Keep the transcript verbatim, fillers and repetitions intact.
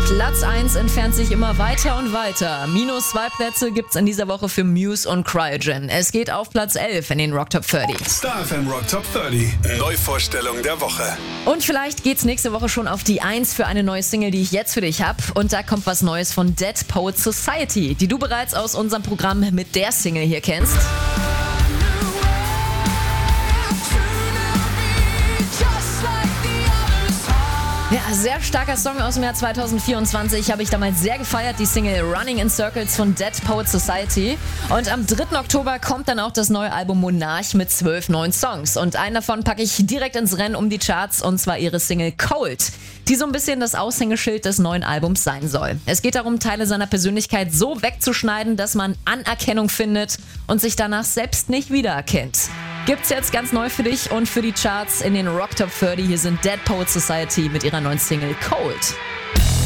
Platz eins entfernt sich immer weiter und weiter. Minus zwei Plätze gibt's in dieser Woche für Muse und Cryogen. Es geht auf Platz elf in den Rock Top dreißig. Star F M Rock Top dreißig. Neuvorstellung der Woche. Und vielleicht geht's nächste Woche schon auf die eins für eine neue Single, die ich jetzt für dich hab. Und da kommt was Neues von Dead Poets Society, die du bereits aus unserem Programm mit der Single hier kennst. Ja, sehr starker Song aus dem Jahr zwanzig vierundzwanzig, habe ich damals sehr gefeiert, die Single Running in Circles von Dead Poets Society. Und am dritten Oktober kommt dann auch das neue Album Monarch mit zwölf neuen Songs. Und einen davon packe ich direkt ins Rennen um die Charts, und zwar ihre Single Cold, die so ein bisschen das Aushängeschild des neuen Albums sein soll. Es geht darum, Teile seiner Persönlichkeit so wegzuschneiden, dass man Anerkennung findet und sich danach selbst nicht wiedererkennt. Gibt's jetzt ganz neu für dich und für die Charts in den Rock Top dreißig. Hier sind Dead Poets Society mit ihrer neuen Single Cold.